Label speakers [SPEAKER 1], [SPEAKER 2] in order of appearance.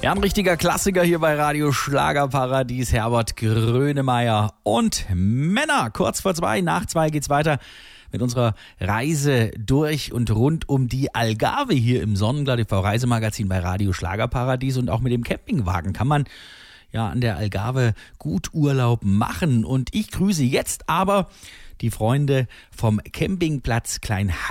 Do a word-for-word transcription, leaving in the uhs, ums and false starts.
[SPEAKER 1] Ja, ein richtiger Klassiker hier bei Radio Schlagerparadies. Herbert Grönemeyer und Männer. Kurz vor zwei, nach zwei geht's weiter mit unserer Reise durch und rund um die Algarve hier im Sonnenblatt T V-Reisemagazin bei Radio Schlagerparadies. Und auch mit dem Campingwagen kann man ja an der Algarve gut Urlaub machen. Und ich grüße jetzt aber die Freunde vom Campingplatz Klein